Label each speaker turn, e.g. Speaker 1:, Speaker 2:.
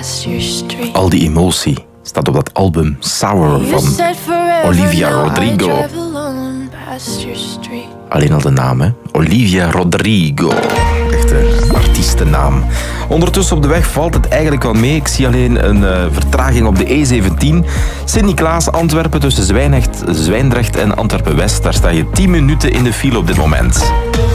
Speaker 1: Al die emotie staat op dat album Sour van Olivia Rodrigo. Alleen al de naam, hè? Olivia Rodrigo. Echte artiestennaam. Ondertussen op de weg valt het eigenlijk wel mee. Ik zie alleen een vertraging op de E17. Sint-Niklaas, Antwerpen tussen Zwijndrecht en Antwerpen-West. Daar sta je 10 minuten in de file op dit moment.